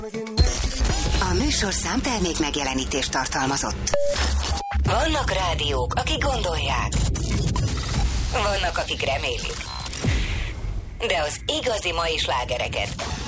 A műsorszám termék megjelenítést tartalmazott. Vannak rádiók, akik gondolják. Vannak, akik remélik. De az igazi mai slágereket